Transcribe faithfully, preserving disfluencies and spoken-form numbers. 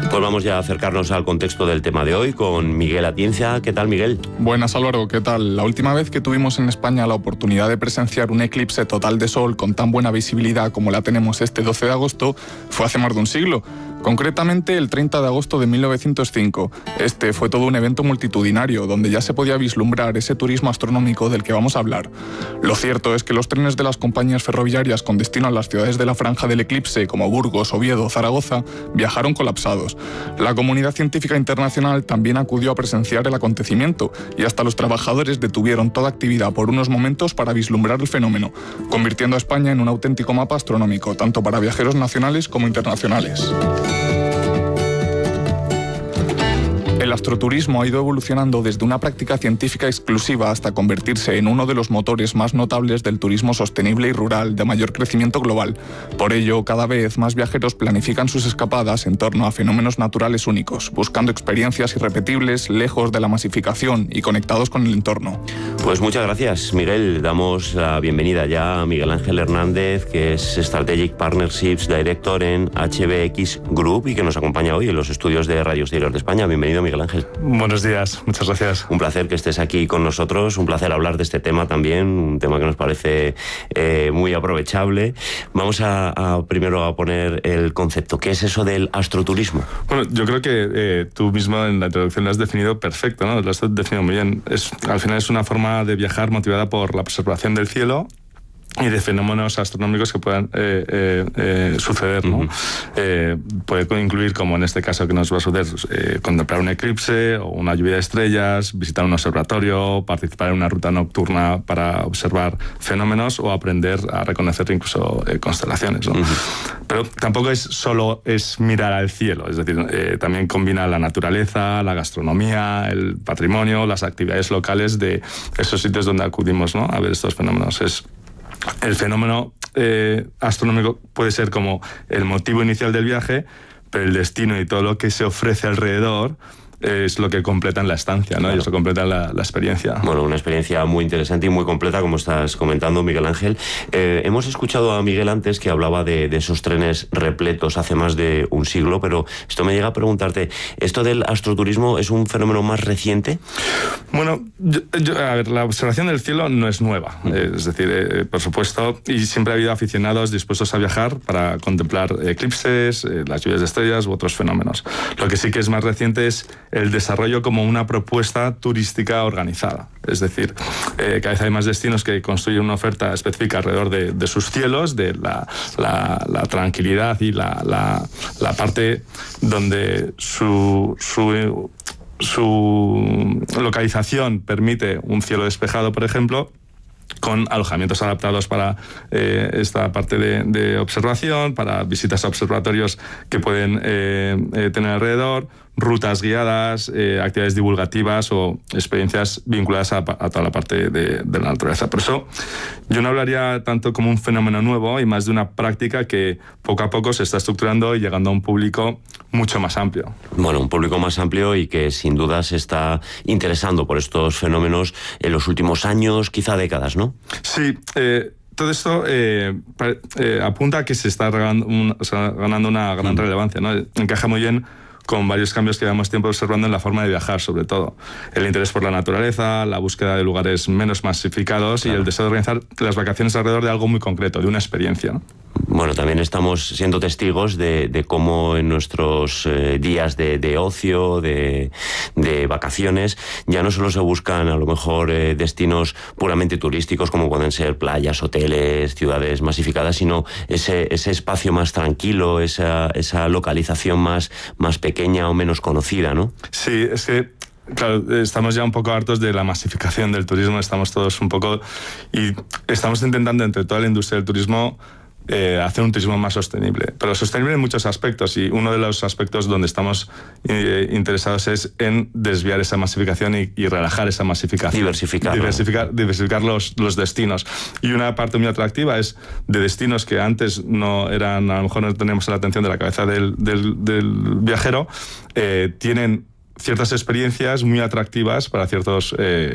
Pues vamos ya a acercarnos al contexto del tema de hoy con Miguel Atienza. ¿Qué tal, Miguel? Buenas, Álvaro, ¿qué tal? La última vez que tuvimos en España la oportunidad de presenciar un eclipse total de sol con tan buena visibilidad como la tenemos este doce de agosto fue hace más de un siglo. Concretamente el treinta de agosto de mil novecientos cinco. Este fue todo un evento multitudinario donde ya se podía vislumbrar ese turismo astronómico del que vamos a hablar. Lo cierto es que los trenes de las compañías ferroviarias con destino a las ciudades de la franja del eclipse como Burgos, Oviedo o Zaragoza viajaron colapsados. La comunidad científica internacional también acudió a presenciar el acontecimiento y hasta los trabajadores detuvieron toda actividad por unos momentos para vislumbrar el fenómeno, convirtiendo a España en un auténtico mapa astronómico, tanto para viajeros nacionales como internacionales. El astroturismo ha ido evolucionando desde una práctica científica exclusiva hasta convertirse en uno de los motores más notables del turismo sostenible y rural de mayor crecimiento global. Por ello, cada vez más viajeros planifican sus escapadas en torno a fenómenos naturales únicos, buscando experiencias irrepetibles, lejos de la masificación y conectados con el entorno. Pues muchas gracias, Miguel. Damos la bienvenida ya a Miguel Ángel Hernández, que es Strategic Partnerships Director en H B X Group y que nos acompaña hoy en los estudios de Radio Exterior de España. Bienvenido, Miguel Ángel. Buenos días, muchas gracias. Un placer que estés aquí con nosotros, un placer hablar de este tema también, un tema que nos parece eh, muy aprovechable. Vamos a, a primero a poner el concepto. ¿Qué es eso del astroturismo? Bueno, yo creo que eh, tú mismo en la introducción lo has definido perfecto, ¿no? Lo has definido muy bien. Es, al final es una forma de viajar motivada por la observación del cielo y de fenómenos astronómicos que puedan eh, eh, eh, suceder, ¿no? Uh-huh. eh, puede incluir, como en este caso que nos va a suceder, eh, contemplar un eclipse o una lluvia de estrellas, visitar un observatorio, participar en una ruta nocturna para observar fenómenos o aprender a reconocer incluso eh, constelaciones, ¿no? Uh-huh. Pero tampoco es solo es mirar al cielo, es decir, eh, también combina la naturaleza, la gastronomía, el patrimonio, las actividades locales de esos sitios donde acudimos, ¿no?, a ver estos fenómenos. Es El fenómeno eh, astronómico puede ser como el motivo inicial del viaje, pero el destino y todo lo que se ofrece alrededor es lo que completan la estancia, ¿no? Claro. Y eso completa la, la experiencia. Bueno, una experiencia muy interesante y muy completa, como estás comentando, Miguel Ángel. Eh, hemos escuchado a Miguel antes que hablaba de, de esos trenes repletos hace más de un siglo, pero esto me llega a preguntarte, ¿esto del astroturismo es un fenómeno más reciente? Bueno, yo, yo, a ver, la observación del cielo no es nueva, mm. eh, es decir, eh, por supuesto, y siempre ha habido aficionados dispuestos a viajar para contemplar eclipses, eh, las lluvias de estrellas u otros fenómenos. Lo que sí que es más reciente es el desarrollo como una propuesta turística organizada. Es decir, eh, cada vez hay más destinos que construyen una oferta específica alrededor de, de sus cielos, de la, la, la tranquilidad y la, la, la parte donde su, su, su localización permite un cielo despejado, por ejemplo, con alojamientos adaptados para eh, esta parte de, de observación, para visitas a observatorios que pueden eh, eh, tener alrededor, rutas guiadas, eh, actividades divulgativas o experiencias vinculadas a, a toda la parte de, de la naturaleza. Por eso yo no hablaría tanto como un fenómeno nuevo y más de una práctica que poco a poco se está estructurando y llegando a un público mucho más amplio. Bueno, un público más amplio y que sin duda se está interesando por estos fenómenos en los últimos años, quizá décadas, ¿no? Sí, eh, todo esto eh, eh, apunta a que se está ganando, un, o sea, ganando una gran mm. relevancia, ¿no? Encaja muy bien con varios cambios que llevamos tiempo observando en la forma de viajar, sobre todo. El interés por la naturaleza, la búsqueda de lugares menos masificados, claro, y el deseo de organizar las vacaciones alrededor de algo muy concreto, de una experiencia, ¿no? Bueno, también estamos siendo testigos de, de cómo en nuestros eh, días de, de ocio, de, de vacaciones, ya no solo se buscan a lo mejor eh, destinos puramente turísticos como pueden ser playas, hoteles, ciudades masificadas, sino ese, ese espacio más tranquilo, esa, esa localización más, más pequeña o menos conocida, ¿no? Sí, es que claro, estamos ya un poco hartos de la masificación del turismo, estamos todos un poco... y estamos intentando entre toda la industria del turismo Eh, hacer un turismo más sostenible, pero sostenible en muchos aspectos, y uno de los aspectos donde estamos eh, interesados es en desviar esa masificación y, y relajar esa masificación. Diversificar. Diversificar, diversificar los, los destinos. Y una parte muy atractiva es de destinos que antes no eran, a lo mejor no teníamos la atención de la cabeza del, del, del viajero, eh, tienen ciertas experiencias muy atractivas para ciertos eh,